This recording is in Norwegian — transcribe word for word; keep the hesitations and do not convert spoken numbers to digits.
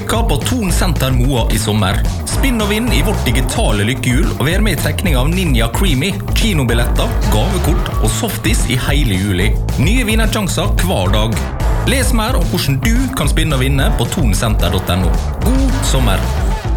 lykke på Thon Senter Moa i sommer. Spinn og vinn i vårt digitale lykkehjul og vær med i trekning av Ninja Creamy, kinobilletter, gavekort og softis i hele juli. Nye vinnersjanser hver dag. Les mer om hvordan du kan spinne og vinne på thon senter punktum no. God sommer!